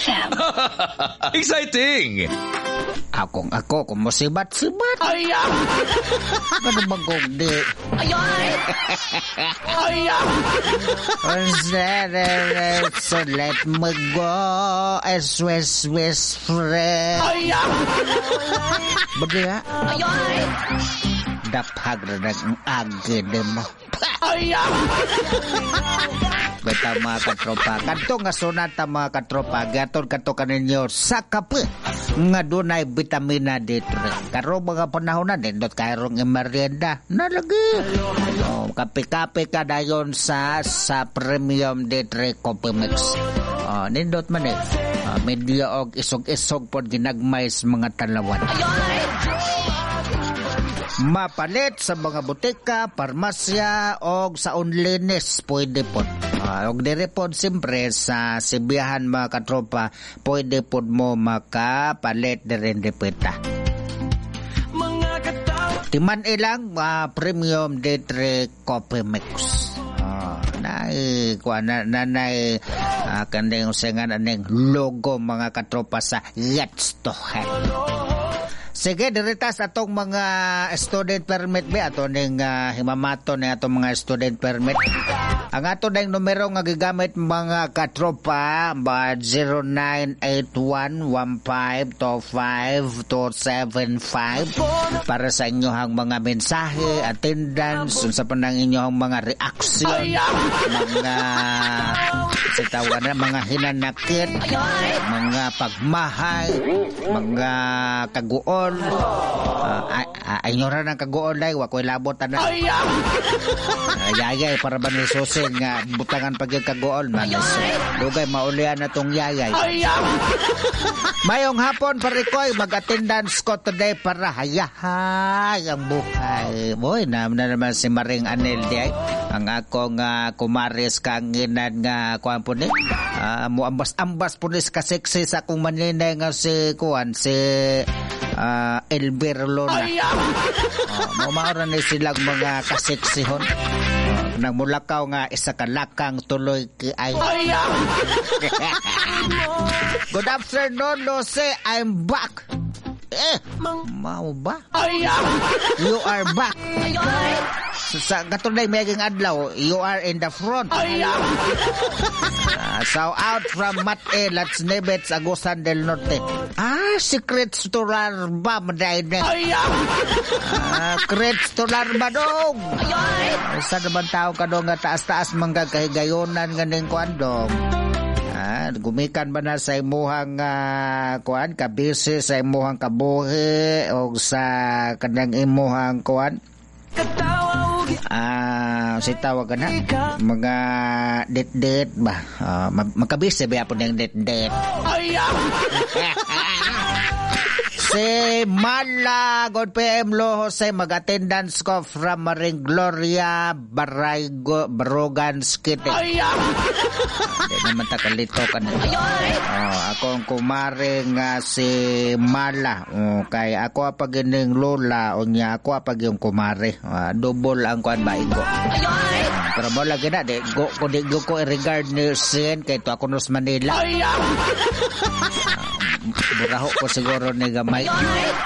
FM. Exciting! Ako, kung musibat-sibat. Ayaw! Ano bang kung di? Ayaw! So let me go, Swiss friend. Ayaw! Bagi nga, Ayaw! dapag na ng agin mo. Ayaw! Beta mga katropa. Kanto nga sunata mga katropa. Gaton kanto kaninyo sa kape. Nga dunay vitamina D3. Karo mga panahon na nindot kairong merienda. Nalagi. Kape-kape ka dayon sa premium D3 coffee mix. Nindot man eh. Medyo og isog-isog po ginagmay sa mga talawan. Mapalit sa mga butika, parmasya o sa onlinis pwede po. Og dire po siyempre sa sibiyahan mga katropa, pwede po mo makapalit din dipita. Timan ilang premium D3 coffee mix. Nanay kandeng usengan aneng logo mga katropa sa Let's to Health. Sige, diritas atong mga student permit ba ato ning himamato ni atong mga student permit. Ang ato ding numero nga gigamit mga katropa ba 0981152575 para sa inyohang mga mensahe, attendance, sa panang inyohang mga reaksyon, mga sitawan na mga hinanakit, mga pagmahay, mga kaguol. Ayora ng kaguol day, wakoy labot na. Yayay para ba ni Susin nga butangan pag yung kaguol manis. Dugay maulian na tong yayay. Mayong hapon parikoy mag-attendance ko today para hayahay ang buhay. Boy, naman si Maring Anel di ay. Ang ako nga kumaris kanginan nga kuan po ni. Mo ambas po ni kaseksi sa kong maninay nga si kuan si Elber Lona. Mamaoran ni silang mga kaseksihon. Nagmulakaw nga isa kalakang tuloy ki ay. Good afternoon, Lose. I'm back. Mau ba? You are back. Sa katunay meging adlaw, you are in the front. So out from Mate, Las Neves, Agusan del Norte. Secret store ba maday na? Secret store ba dong? Sa naman tao ka dong nga taas-taas mangga kahigayonan nga ning kuan dong. Gumikan ba na sa imuhang kuan kabisi sa imuhang kabuhi o sa kanang imuhang kuan si tawag na mga det ba makabisi ba po ng det si Mala God PM Lo Jose mag-attendance ko from Maring Gloria Barogan Skite. Hindi naman takalito ka na. Akong kumare nga si Mala. Kay ako apag ining lola o niya ako apag yung kumare. Double ang kuan ba igo. Pero mo lagi na di go ko regard ni Sin kay to ako nos Manila. Buraho ko siguro ni gamay.